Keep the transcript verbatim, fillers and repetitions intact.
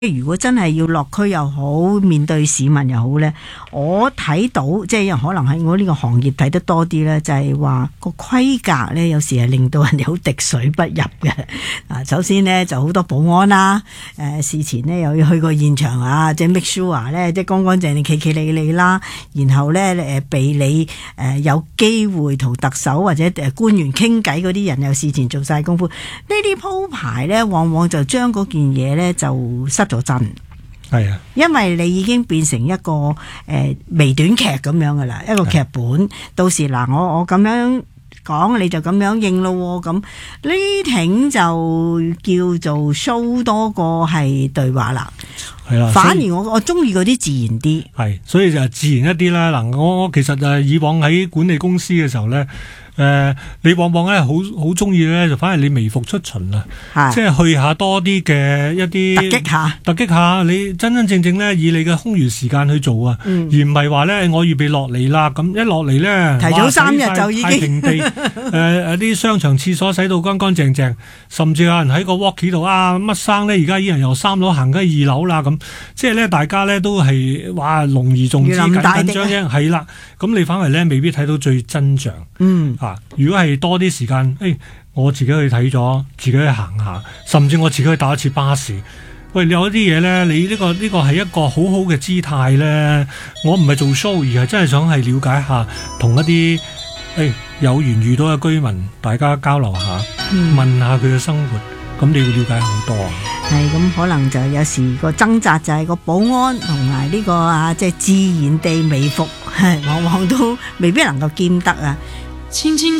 如果真係要落區又好，面對市民又好呢，我睇到即係可能喺我呢個行業睇得多啲呢，就係話個規格呢，有時係令到人哋好滴水不入嘅。啊，首先呢，就好多保安啦，誒、呃、事前呢又要去過現場啊，即係 make sure 呢，即係乾乾淨淨企企理理啦，然後呢，誒避你誒有機會同特首或者誒官員傾偈嗰啲人又事前做晒功夫，呢啲鋪排呢，往往就將嗰件嘢呢就失咗真。 係啊， 因為你已經變成一個誒、呃、微短劇咁樣噶啦，一個劇本。到時嗱，我我咁樣講，你就咁樣應咯。咁呢挺就叫做 show 多過係對話啦。係啦，反而我我中意嗰啲自然啲。 係，所以就自然一啲啦。嗱，我我其實誒以往喺管理公司嘅時候咧。誒、呃，你往往咧好好中意咧，就反而你微服出巡啊，即係去下多啲嘅一啲突擊下， 突擊下，你真真正正咧以你嘅空餘時間去做啊，嗯、而唔係話咧我預備落嚟啦，咁一落嚟咧提早三日就已經太平地，誒誒啲商場廁所洗到乾乾淨淨，甚至有人喺個 walkie 度啊乜生咧，而家已經由三樓行緊二樓啦，咁即係咧大家咧都係哇隆而重之緊緊張啫，係啦，咁你反為咧未必睇到最真相，嗯。啊！如果係多啲時間，誒、哎，我自己去睇咗，自己去行下，甚至我自己去打一次巴士。喂，你有一啲嘢咧，你呢、這個呢、這個係一個好好嘅姿態咧。我唔係做 show，而係真係想係了解下，同一啲誒、哎、有緣遇到嘅居民，大家交流下，嗯、問下佢嘅生活，咁你會了解好多。 係咁，可能就有時個掙扎就係個保安同埋呢個啊，即、就、係、是、自然地微服，往往都未必能夠兼得啊。 輕輕